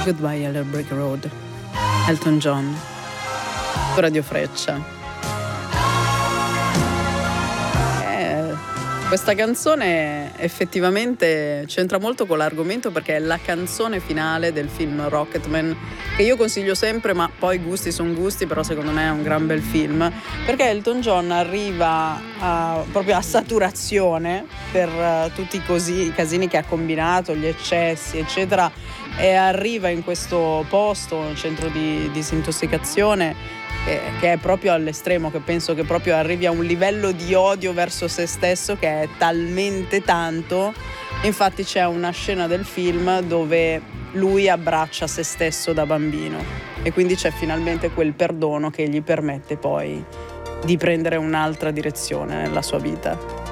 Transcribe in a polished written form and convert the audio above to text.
Goodbye Yellow Brick Road, Elton John, su Radio Freccia. Questa canzone effettivamente c'entra molto con l'argomento, perché è la canzone finale del film Rocketman, che io consiglio sempre, ma poi gusti sono gusti, però secondo me è un gran bel film, perché Elton John arriva proprio a saturazione per tutti i casini che ha combinato, gli eccessi eccetera, e arriva in questo posto, un centro di disintossicazione, che è proprio all'estremo, che penso che proprio arrivi a un livello di odio verso se stesso che è talmente tanto. Infatti c'è una scena del film dove lui abbraccia se stesso da bambino e quindi c'è finalmente quel perdono che gli permette poi di prendere un'altra direzione nella sua vita.